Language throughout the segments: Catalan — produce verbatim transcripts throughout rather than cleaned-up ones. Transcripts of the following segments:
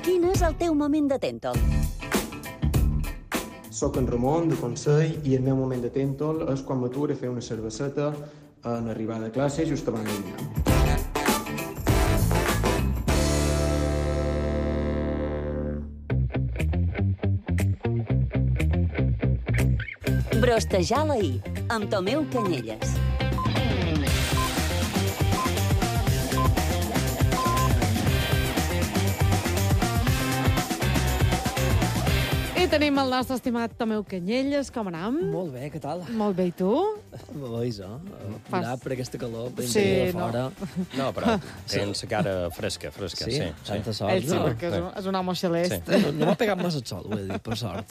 Quin és el teu moment de tèntol? Soc en Ramon, de Consell, i el meu moment de tèntol és quan m'aturo a fer una cerveseta en arribada a classe just abans de dinar. Brostejar la I, amb Tomeu Canyelles. I tenim el nostre estimat Tomeu Canyelles. Com anam? Molt bé, què tal? Molt bé, i tu? Ho veus, no? Fas- Mirar per aquesta calor, ben Sí, de no. fora. No, però tens la cara fresca, fresca, Sí, sí. tanta sí. sort. Ell sí, no? perquè és un, és un home xelest. No, no m'ha pegat massa el sol, ho he dit, per sort.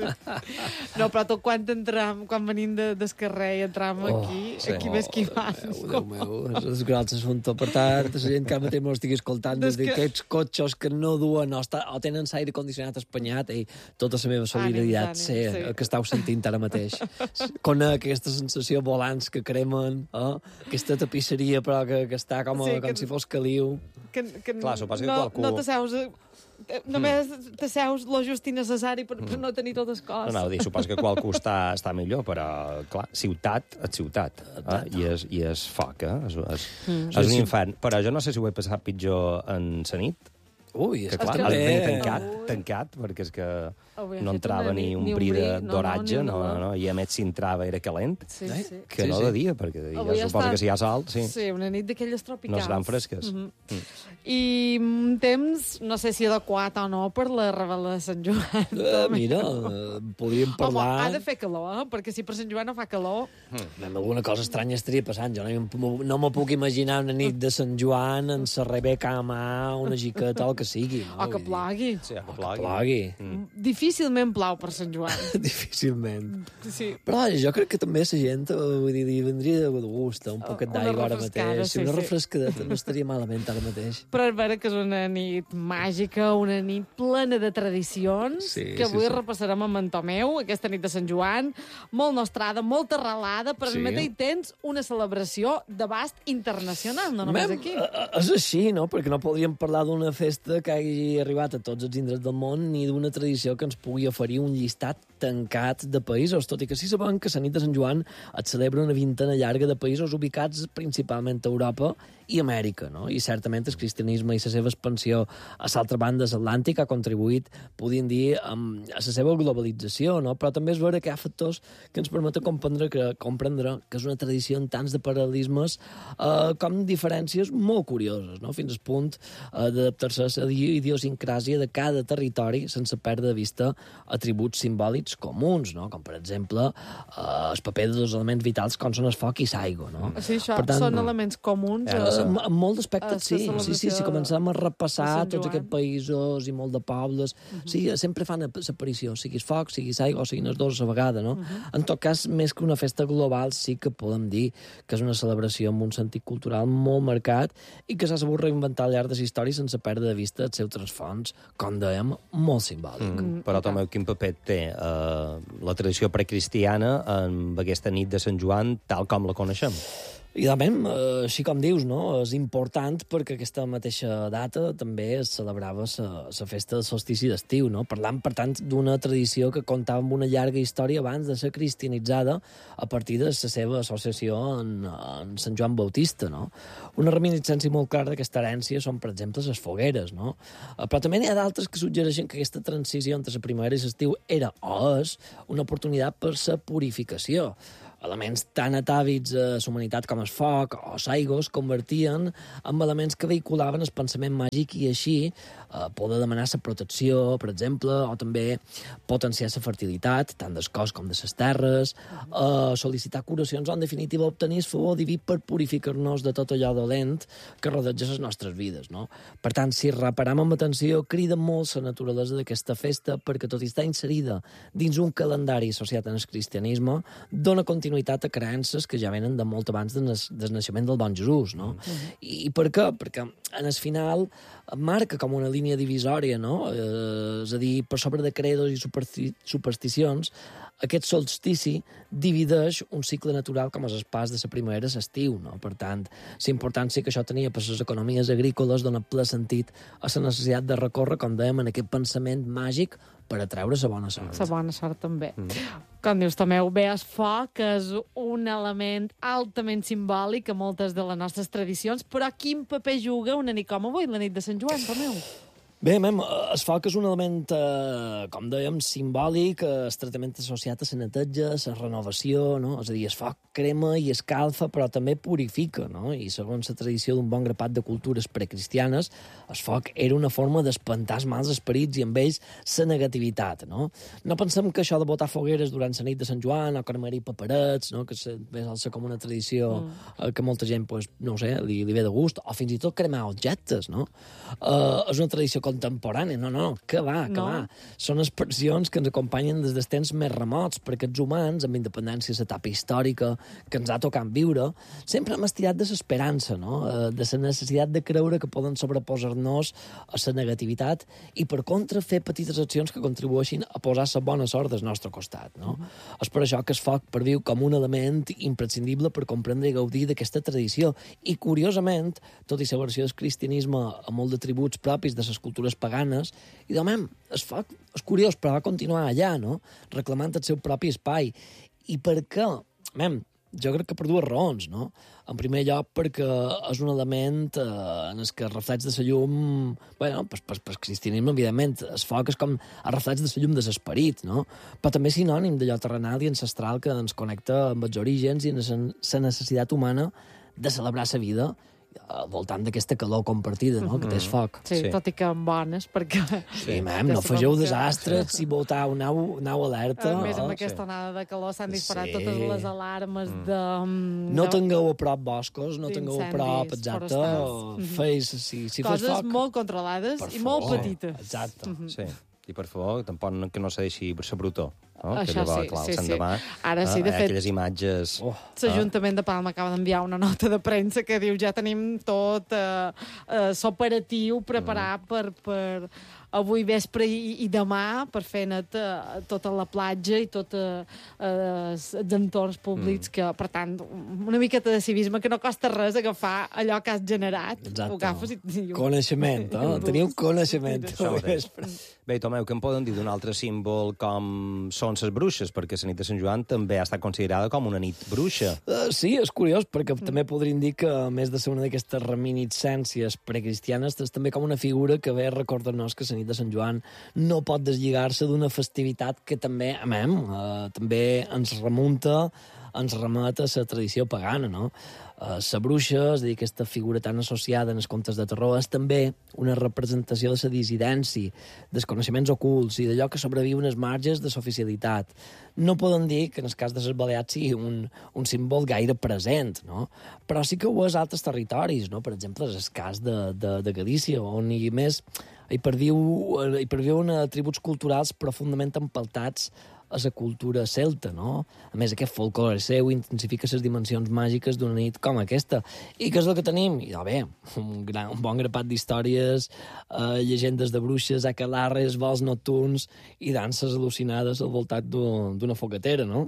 No, però tot quan entram, quan venim de, del carrer i entram Oh, aquí, sí. aquí m'he esquivant. Déu, Déu meu, és gran assumpte. Per tant, la gent que ara mateix m'ho estigui escoltant, Des des que- d'aquests cotxes que no duen o, està, o tenen l'aire condicionat espanyat, i tota la meva solidaritat Ànims, sé ànims, sí. que estàu sentint ara mateix. Conec aquesta sensació volants que cremen, eh? Aquesta tapisseria però que, que està com, a, Sí, com que- si fos caliu. Que, que Clar, suposo que no, qualcú- no t'asseus... eh, Només t'asseus lo just i necessari per, per no tenir totes No, coses. no, dir, suposo que qualcú està, està millor, però, clar, ciutat és ciutat, eh? I, és, i és foc, eh? És, és, mm. és un infant. Però jo no sé si ho he passat pitjor en la nit, Ui, que és clar, que és bé. tancat, Ui. tancat, perquè és que Avui ha no fet entrava una ni nit, un ni un bri bri, de- no, no, d'oratge, ni no, una- no, no, i a més si entrava era calent, Sí, Eh? sí. que Sí, no sí. de dia, perquè de dia Avui jo ha suposo estat- que si hi ha sol, sí, Sí, una nit d'aquelles tropicals. no seran fresques. Mhm. I un temps, no sé si adequat o no, per la rebel·la de Sant Joan. Eh, mira, eh, podríem Home, parlar... ha de fer calor, eh? Perquè si per Sant Joan no fa calor... Amb alguna cosa estranya estaria passant. Jo no, em- no me puc imaginar una nit de Sant Joan en la Rebeca a mà, una giqueta o el que sigui. No? O que Vull dir, plogui. Sí, que Que plogui. plogui. Mm. Difícilment plau per Sant Joan. Difícilment. Sí. Però vaja, jo crec que també la gent, eh, vull dir, li vendria de gust, un poquet Una d'aigua ara refrescada, mateix. sí, una sí. refrescadeta no estaria malament ara mateix. Però és vera que és una nit màgica, una nit plena de tradicions, Sí, que avui sí, sí. repassarem amb en Tomeu, aquesta nit de Sant Joan, molt nostrada, molt arrelada, però Sí. al mateix temps una celebració d'abast internacional, no només Mem, aquí. eh, eh, És així, no? Perquè no podríem parlar d'una festa que hagi arribat a tots els indrets del món ni d'una tradició que ens pugui oferir un llistat tancat de països, tot i que sí sabem que la nit de Sant Joan es celebra una vintena llarga de països ubicats principalment a Europa i Amèrica, no? I certament el cristianisme i la seva expansió a l'altra banda de l'Atlàntic ha contribuït, podríem dir, amb, a la seva globalització, no? Però també és vera que hi ha factors que ens permeten comprendre que, comprendre que és una tradició en tants de paral·lelismes eh, com diferències molt curioses, no? Fins al punt eh, d'adaptar-se a la idiosincràsia de cada territori sense perdre de vista atributs simbòlics comuns, no? Com, per exemple, eh, el paper de dos elements vitals com són el foc i l'aigua, no? Sí, això Per tant, són elements comuns. Eh, eh, En, en molt a d'aspectes, la sí. Sí, sí, si celebració comencem a de repassar Sant tots Joan. aquests països i molt de pobles, sí, sempre fan l'aparició, sigui foc, sigui aigua o siguin els dos a la vegada, no? En tot cas, més que una festa global, sí que podem dir que és una celebració amb un sentit cultural molt marcat i que s'ha sabut reinventar al llarg de la història sense perdre de vista el seu trasfons, com dèiem, molt simbòlic. Mm. Però, Tomeu, quin paper té eh, la tradició precristiana amb aquesta nit de Sant Joan tal com la coneixem? I realment, eh, així com dius, no? És important perquè aquesta mateixa data també es celebrava la festa del solstici d'estiu, no? Parlant, per tant, d'una tradició que comptava amb una llarga història abans de ser cristianitzada a partir de la seva associació en, en Sant Joan Bautista, no? Una reminiscència molt clara d'aquesta herència són, per exemple, les fogueres, no? Eh, Però també n'hi ha d'altres que suggereixen que aquesta transició entre la primavera i l'estiu era o és una oportunitat per la purificació. Elements tan atàvids a la humanitat com el foc o l'aigua es convertien en elements que vehiculaven el pensament màgic i així eh, poder demanar la protecció, per exemple, o també potenciar la fertilitat, tant del cos com de les terres, eh, sol·licitar curacions o, en definitiva, obtenir el favor diví per purificar-nos de tot allò dolent que rodeja les nostres vides, no? Per tant, si reparam amb atenció, crida molt la naturalesa d'aquesta festa perquè, tot i estar inserida dins un calendari associat amb el cristianisme, dona continuïtat continuïtat a creences que ja venen de molt abans del, del naixement del bon Jesús, no? Mm-hmm. I, I per què? Perquè en el final marca com una línia divisòria, no? Eh, és a dir, per sobre de credos i supersti supersticions, aquest solstici divideix un cicle natural com és el pas de la primavera a l'estiu, no? Per tant, la importància que això tenia per les economies agrícoles dona ple sentit a la necessitat de recórrer, com dèiem, en aquest pensament màgic per atreure la bona sort. La bona sort, també. Mm. Com dius, Tomeu, bé, el foc és un element altament simbòlic a moltes de les nostres tradicions, però quin paper juga una nit com avui, la nit de Sant Joan, Tomeu? Bé, mem, el foc és un element, eh, com dèiem, simbòlic, eh, estretament associat a la neteja, a la renovació, no? És a dir, el foc crema i escalfa, però també purifica, no? I segons la tradició d'un bon grapat de cultures precristianes, el foc era una forma d'espantar els mals esperits i amb ells la negativitat, no? No pensem que això de botar fogueres durant la nit de Sant Joan o cremar-hi paperets, no? Que ve a ser com una tradició mm. que molta gent, pues, no ho sé, li, li ve de gust, o fins i tot cremar objectes, no? Uh, és una tradició contemporània, no, no, que va, que no. va. Són expressions que ens acompanyen des dels temps més remots, perquè els humans, amb independència de l'etapa històrica que ens ha tocat viure, sempre hem estirat de l'esperança, no? De la necessitat de creure que poden sobreposar-nos a la negativitat i, per contra, fer petites accions que contribueixin a posar la bona sort del nostre costat, no? Mm-hmm. És per això que el foc perviu com un element imprescindible per comprendre i gaudir d'aquesta tradició. I, curiosament, tot i la versió del cristianisme amb molt d'atributs propis de les cultures paganes, i demem, el foc és curiós, però va continuar allà, no? Reclamant el seu propi espai. I per què? Mem, jo crec que per dues raons, no? En primer lloc, perquè és un element eh, en el que els reflex de la llum... Bueno, per, per, per cristianisme, evidentment, el foc és com el reflex de la llum de l'esperit, no? Però també és sinònim d'allò terrenal i ancestral que ens connecta amb els orígens i la necessitat humana de celebrar la vida al voltant d'aquesta calor compartida, no?, mm-hmm. que té el foc. Sí, sí, tot i que en bones, perquè... Sí, mem, no fegeu desastres que... si votau nau, nau alerta. A més, amb aquesta sí. onada de calor s'han disparat sí. totes les alarmes mm. de... No tingueu a prop boscos, no tingueu a prop, exacte, mm-hmm. feis, si, si coses fes foc... molt controlades i molt petites. Exacte. Mm-hmm. Sí. I, per favor, tampoc que no se deixi per la brutó. No? Això que llavors, sí, clar, sí, sí. Demà, Ara sí, de eh, fet... Aquelles imatges... Oh, L'Ajuntament de Palma acaba d'enviar una nota de premsa que diu ja tenim tot eh, eh, l'operatiu preparat mm. per, per avui vespre i, i demà per fer net eh, tota la platja i tots eh, els entorns públics mm. que, per tant, una miqueta de civisme que no costa res agafar allò que has generat. Exacte. Ho agafes i... i coneixement, no? Teniu coneixement. Bé, Tomeu, què em poden dir d'un altre símbol com són les bruixes? Perquè la nit de Sant Joan també ha estat considerada com una nit bruixa. Uh, sí, és curiós, perquè mm. també podríem dir que, a més de ser una d'aquestes reminiscències precristianes, és també com una figura que ve a recordar-nos que la nit de Sant Joan no pot deslligar-se d'una festivitat que també, amem, uh, també ens remunta, ens remet a la tradició pagana, no? Uh, la bruixa, és a dir, aquesta figura tan associada en els contes de terror, és també una representació de la dissidència, dels coneixements ocults i d'allò que sobreviu en els marges de l'oficialitat. No poden dir que en el cas de les Balears sigui un, un símbol gaire present, no? Però sí que ho és a altres territoris, no? Per exemple, és el cas de, de, de Galícia, on hi més hi perviu, hi perviuen atributs culturals profundament empeltats a la cultura celta, no? A més, aquest folclore seu intensifica les dimensions màgiques d'una nit com aquesta. I què és el que tenim? I, oh, bé, un, gran, un bon grapat d'històries, eh, llegendes de bruixes, aquelarres, vols nocturns i danses al·lucinades al voltant d'una fogatera, no?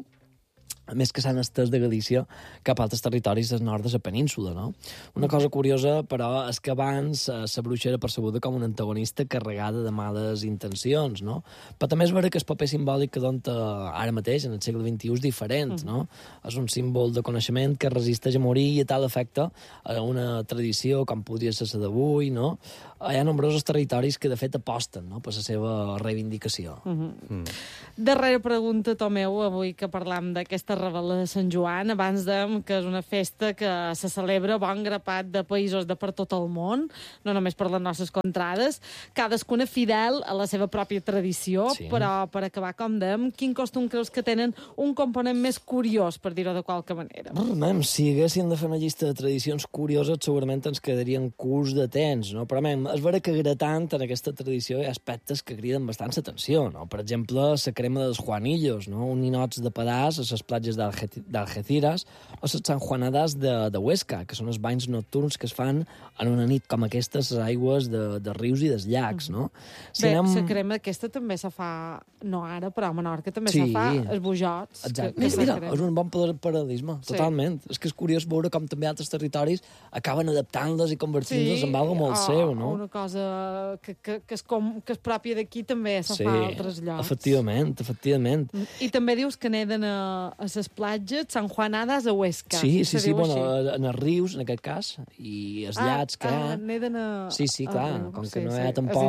A més que s'han estès de Galícia cap a altres territoris del nord de la península, no? Una cosa curiosa, però, és que abans eh, la bruixa era percebuda com una antagonista carregada de males intencions, no? Però també és vera que el paper simbòlic que dona ara mateix, en el segle vint-i-u, és diferent, mm. no? És un símbol de coneixement que resisteix a morir i a tal efecte a una tradició com podria ser la d'avui, no? Hi ha nombrosos territoris que, de fet, aposten, no?, per la seva reivindicació. Mm-hmm. Mm. Darrera pregunta, Tomeu, avui que parlam d'aquesta rebel·la de Sant Joan. Abans dèiem que és una festa que se celebra bon grapat de països de per tot el món, no només per les nostres contrades, cadascuna fidel a la seva pròpia tradició, sí. Però per acabar, com dèiem, quin costum creus que tenen un component més curiós, per dir-ho de qualque manera? Oh, mem, si haguéssim de fer una llista de tradicions curioses, segurament ens quedarien curts de temps, no? Però, mem, és vera que gratant en aquesta tradició hi ha aspectes que criden bastant l'atenció, no? Per exemple, la crema dels Juanillos, no? Un ninots de pedaç a les platges d'Algeciras, o les Sanjuanadas de, de Huesca, que són els banys nocturns que es fan en una nit com aquesta a les aigües de, de rius i dels llacs, no? Si Bé, anem... la crema aquesta també se fa, no ara, però a Menorca també sí. se fa, els bujots. Exacte. Que, que mira, mira és un bon paral·lelisme, sí. totalment. És que és curiós veure com també altres territoris acaben adaptant-les i convertint-les sí, en algo molt o, seu, no? Una cosa que, que, que, és, com, que és pròpia d'aquí també se sí, fa a altres llocs. efectivament, efectivament. I també dius que neden a, a les platges Sanjuanadas a Huesca. Sí, sí, sí, bueno, així. en els rius, en aquest cas, i els ah, llats que hi ha... Ah, neden a... Sí, sí, clar, riu, com que sí, no hi ha sí, tampoc...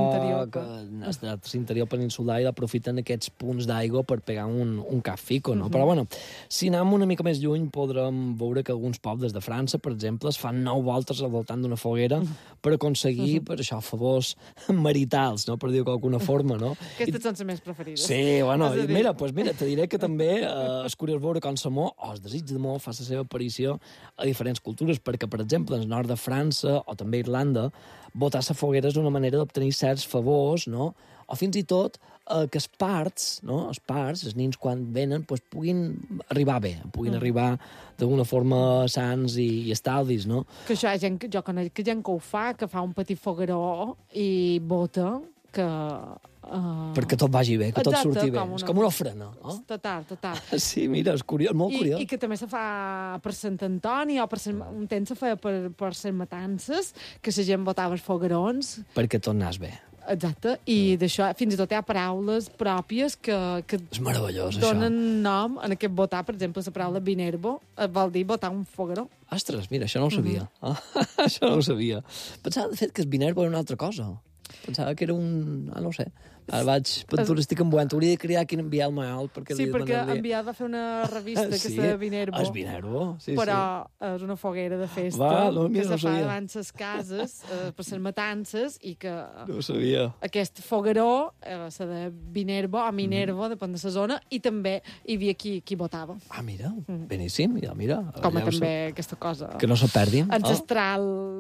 A l'interior peninsular i aprofiten aquests punts d'aigua per pegar un, un cap fico, no? Uh -huh. Però, bueno, si anem una mica més lluny, podrem veure que alguns pobles de França, per exemple, es fan nou voltes al voltant d'una foguera uh -huh. per aconseguir, uh -huh. per això, favors maritals, no? Per dir-ho d'alguna forma, no? Aquestes I... són les més preferides. Sí, bueno, i mira, pues mira, te diré que també eh, és curiós veure com l'amor, o el desig d'amor, fa la seva aparició a diferents cultures, perquè, per exemple, en el nord de França, o també Irlanda, botar la foguera és una manera d'obtenir certs favors, no? O fins i tot eh, que els parts, no? els parts, els nins quan venen, pues, puguin arribar bé, puguin mm. arribar d'alguna forma sans i, i estalvis, no? Que això hi ha gent, jo conec que gent que ho fa, que fa un petit fogueró i bota, que... Uh... perquè tot vagi bé, que Exacte, tot surti bé. Com una... És com una ofrena, no? Total, total. Sí, mira, és curiós, molt I, curiós. I que també se fa per Sant Antoni, o per Sant... un temps se feia per, per Sant Matances, que la gent botava els foguerons. Perquè tot anés bé. Exacte, i d'això fins i tot hi ha paraules pròpies que, que és meravellós, donen això. nom en aquest votar. Per exemple, la paraula vinervo vol dir votar un fogueró. Ostres, mira, això no ho sabia. Mm -hmm. ah, això no ho sabia. Pensava, de fet, que el vinervo era una altra cosa. Pensava que era un... Ah, no ho sé. Ara vaig... Pentura, estic embuent. Hauria de crear quin enviar el Maal. Perquè sí, perquè enviar va fer una revista que sí, és Vinervo. És Vinervo, sí, però sí. és una foguera de festa va, no, que no se fa davant les cases eh, per les matances i que... No ho sabia. Aquest fogueró eh, s'ha de Vinervo o Minervo, mm. depèn de la zona, i també hi havia qui, qui votava. Ah, mira, mm. beníssim, ja, mira. Com a ja també aquesta cosa... Que no se perdin. Ancestral,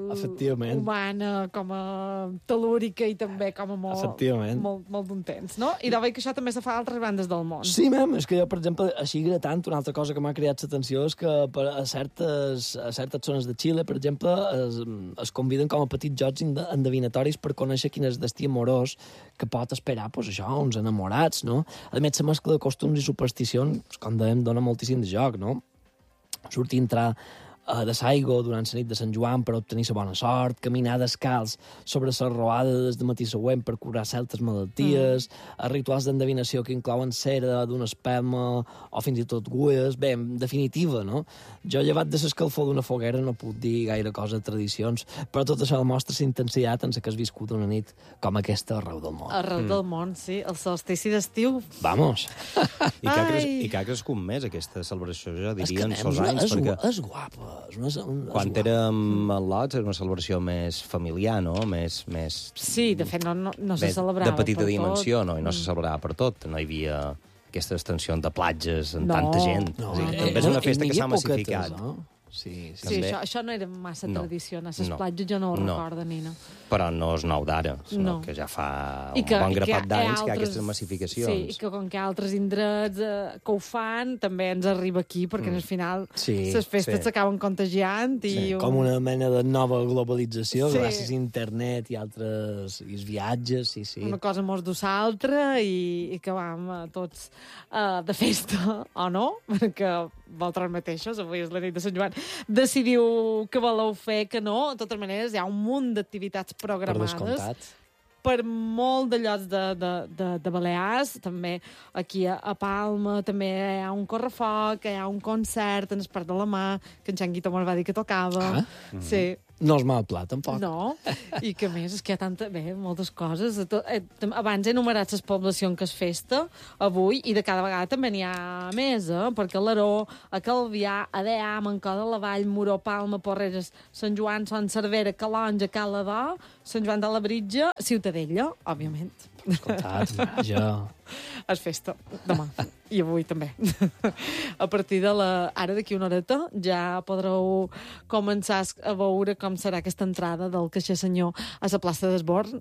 oh. humana, com a telúrica i també com a molt, molt, molt d'un temps, no? I de veig que això també se fa a altres bandes del món. Sí, mem, és que jo, per exemple, així gratant, una altra cosa que m'ha creat l'atenció és que per a certes, a certes zones de Xile, per exemple, es, es conviden com a petits jocs endevinatoris per conèixer quin és el destí amorós que pot esperar, pues, això, uns enamorats, no? A més, la mescla de costums i supersticions, com dèiem, dona moltíssim de joc, no? Sortir, entrar Uh, de Saigo durant la nit de Sant Joan per obtenir la bona sort, caminar descalç sobre la roada des de matí següent per curar certes malalties, mm. rituals d'endevinació que inclouen cera d'una espelma o fins i tot gues. Bé, en definitiva, no? Jo, llevat de l'escalfor d'una foguera, no puc dir gaire cosa de tradicions, però tot això demostra la intensitat en la que has viscut una nit com aquesta arreu del món. Arreu mm. del món, sí. El solstici d'estiu. Vamos! I que ha, cres, I que ha crescut més aquesta celebració, jo diria, en sols anys. És, perquè... és guapa. És una, és Quan guapa. érem al Lots era una celebració més familiar, no? Més, més... Sí, de fet, no, no, no se celebrava de petita per dimensió, tot. no? I no se celebrava per tot. No hi havia aquesta extensió de platges amb no, tanta gent. No, o sigui, no, també és una festa que s'ha poquetes, massificat. No? Sí, sí. Sí, això, això no era massa no, tradició. A les no, platges jo no ho no. recordo, Nina. Però no és nou d'ara, sinó No. que ja fa I que- un bon i que grapat hi ha d'anys que hi ha altres- aquestes massificacions. Sí, i que com que hi ha altres indrets eh, que ho fan, també ens arriba aquí, perquè Mm. al final Sí, les festes sí. s'acaben contagiant. I Sí, un- Com una mena de nova globalització, Sí. gràcies a internet i altres i els viatges, sí, sí. una cosa mos du l'altra i, i que vam eh, tots eh, de festa, o no? Perquè vosaltres mateixos, avui és la nit de Sant Joan, decidiu que voleu fer, que no. De totes maneres, hi ha un munt d'activitats Per programades. descomptat. Per molt de llocs de, de, de, de Balears, també aquí a, a Palma, també hi ha un correfoc, hi ha un concert en el Parc de la Mà, que en Xanguito me'l va dir que tocava. Ah? Sí. No és mal pla, tampoc. No, i que a més és que hi ha tanta, bé, moltes coses. Eh, Abans he enumerat les poblacions que es festa avui i de cada vegada també n'hi ha més, eh? Perquè a Laró, a Calvià, a Deà, a Mancó de la Vall, Moró, Palma, Porreres, Sant Joan, Son Cervera, Calonja, Caladó, Sant Joan de la Britja, Ciutadella, òbviament. Escoltat, ja... Es festa demà i avui també. A partir de la... Ara d'aquí una horeta ja podreu començar a veure com serà aquesta entrada del caixer senyor a la plaça d'Esborn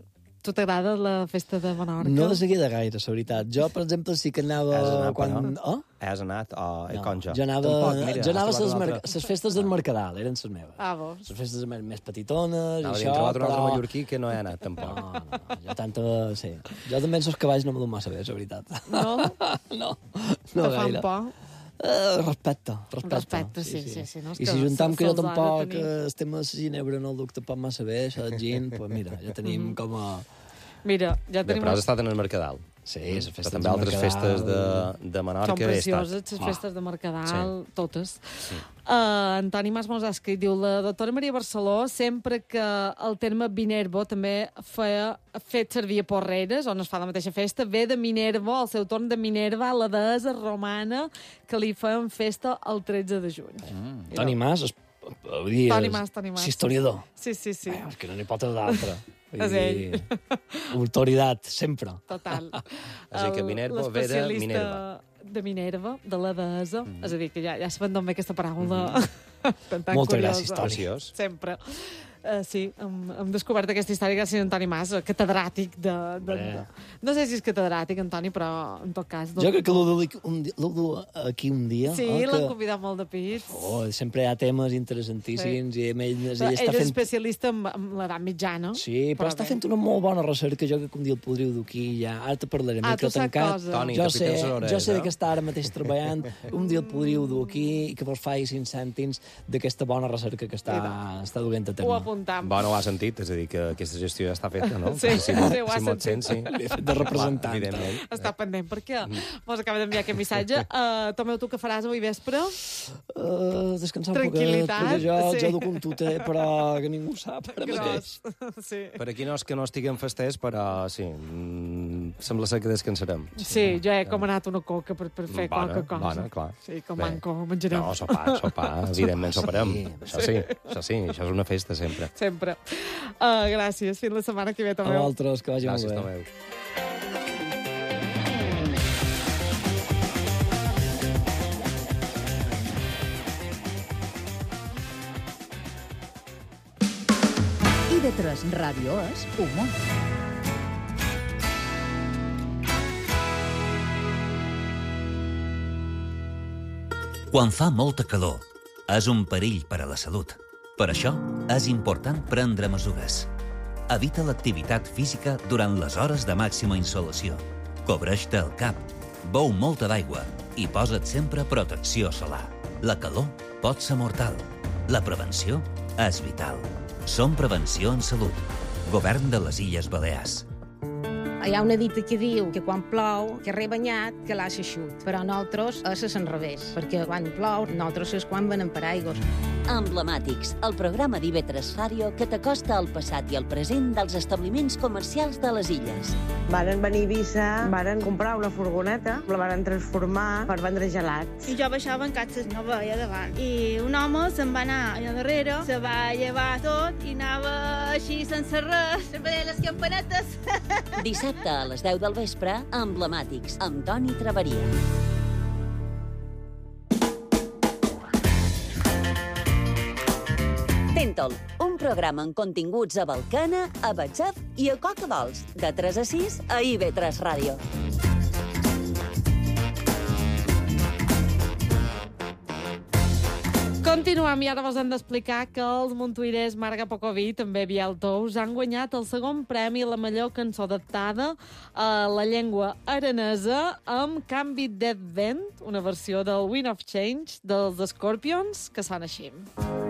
Tu t'agrada la festa de Menorca? No de seguida gaire, la veritat. Jo, per exemple, sí que anava... Has anat, quan... no? Oh? Has anat o No, com jo? jo anava, Tampoc, mira, jo anava has a les, trobat mer... un altre. les festes del Mercadal, eren les meves. Ah, vos. Les festes més, més petitones i Anava això, trobat un altre però... mallorquí que no he anat, tampoc. No, no, no, jo tanta... Sí. Jo també els cavalls no me dono massa bé, la veritat. No? no, no Te fan gaire. por? Uh, respecte, respecte. Respecte, sí, sí, sí, no, és I que si juntam que jo se'ls ha de tampoc tenir. eh, el tema de la ginebra no el duc tampoc massa bé, això del gin, doncs mira, ja tenim Mm. com a... Mira, ja Bé, tenim... però has estat en el Mercadal. Sí, les Però festes també del altres Mercadal. festes de, de Menorca Són he estat. precioses, les Ah. festes de Mercadal, Sí. totes. Uh, Antoni Mas mos ha escrit, diu, la doctora Maria Barceló, sempre que el terme Minervo també feia, fet servir a Porreres, on es fa la mateixa festa, ve de Minervo, al seu torn de Minerva, la deessa romana, que li feien festa el tretze de juny. Mm. Toni Mas, es, vull dir, Toni és- Mas, Toni Mas. és historiador. Sí, sí, sí, Eh, és que no n'hi pot haver d'altre. Vull És ell. dir, autoritat, sempre. total. És a dir, que El- Minerva ve de l'especialista Minerva. de Minerva, de la deessa. Mm. És a dir, que ja, ja sabem d'on ve aquesta paraula Mm-hmm. tan, tan Moltes curiosa. gràcies, Toni. Preciós. Sempre. Uh, sí, hem, hem descobert aquesta història gràcies a Antoni Mas, catedràtic de, de, de... No sé si és catedràtic, Antoni, però en tot cas... Jo crec que l'ho du, un di- l'ho du aquí un dia. Sí, eh, l'han que... convidat molt de pits. Oh, sempre hi ha temes interessantíssims sí. i ell, ell, Però ell ell està és fent... especialista en, en l'edat mitjana. Sí, però, però està bé. fent una molt bona recerca, jo crec que un dia el podríeu dur aquí ja. Ara te parlaré, Ah, micro tu saps tancat. coses. Toni, jo te sé, pipes les orelles, jo sé eh? que està ara mateix treballant. Un dia el podríeu dur aquí i que vos faci cinc cèntims d'aquesta bona recerca que està, està duent a Ho terme. apuntam. Bueno, ho ha sentit, és a dir, que aquesta gestió ja està feta, no? Sí, si no, sí, ho ha si mot sentit. sent, sí. Li he fet de representant. Clar, evidentment. Està pendent, perquè mos acaba d'enviar aquest missatge. Uh, Tomeu, tu què faràs avui vespre? Uh, descansar un poquet, Tranquil·litat, perquè jo, sí. jo duc un tuter, però que ningú sap ara mateix. Sí. Per aquí no és que no estiguem festers, però sí, mm, sembla ser que descansarem. Sí, jo he comanat una coca per, per fer Bona, qualque cosa. bona, clar. Sí, com Bé. manco menjarem. No, sopar, sopar, evidentment soparem. sí. Això sí, això sí, això és una festa sempre. Sempre. Uh, gràcies. Fins la setmana que ve, A Tomeu. vosaltres, que vagi Gràcies, molt bé. Tomeu. I de tres Ràdio és humor. Quan fa molta calor, és un perill per a la salut. Per això, és important prendre mesures. Evita l'activitat física durant les hores de màxima insolació. Cobreix-te el cap, beu molta d'aigua i posa't sempre protecció solar. La calor pot ser mortal. La prevenció és vital. Som Prevenció en Salut. Govern de les Illes Balears. Hi ha una dita que diu que quan plou, que rebanyat, que l'ha eixut. Però nosaltres és a l'enrevés, perquè quan plou, nosaltres és quan venem paraigües. Emblemàtics, el programa d'I V tres Ràdio que t'acosta al passat i al present dels establiments comercials de les illes. Varen venir a Eivissa, varen comprar una furgoneta, la varen transformar per vendre gelats. I jo baixava en catxes, no veia davant. I un home se'n va anar allà darrere, se va llevar tot i anava així sense res, sempre deia les campanetes. Dissabte a les deu del vespre, Emblemàtics, amb Toni Traveria. Tentol, un programa amb continguts a Balcana, a Batzef i a Coca-Dols, de tres a sis a I V tres Ràdio. Continuem i ara vos hem d'explicar que els montuirers Marga Pocoví, també Biel Tous, han guanyat el segon premi a la millor cançó adaptada a la llengua aranesa amb Canvi Dead Vent, una versió del Wind of Change dels Scorpions, que sona així.